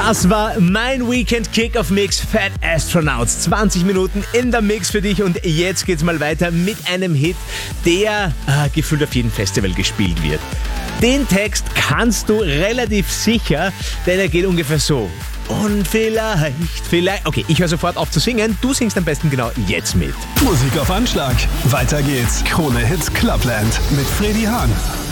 Das war mein Weekend Kick-Off-Mix Fat Astronauts. 20 Minuten in der Mix für dich und jetzt geht's mal weiter mit einem Hit, der gefühlt auf jedem Festival gespielt wird. Den Text kannst du relativ sicher, denn er geht ungefähr so. Und vielleicht... Okay, ich höre sofort auf zu singen. Du singst am besten genau jetzt mit. Musik auf Anschlag. Weiter geht's. Krone Hits Clubland mit Freddy Hahn.